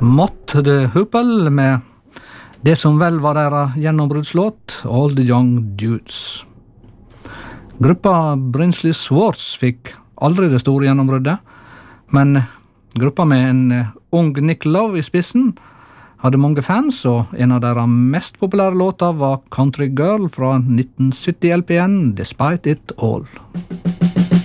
Mott the Hoople med det som vel var deres gjennombruddslåt, All the Young Dudes. Gruppa Brinsley Swartz fikk aldri det store gjennombruddet, men gruppa med en ung Nick Love i spissen hadde mange fans, og en av deres mest populære låter var Country Girl fra 1970 LPN Despite It All.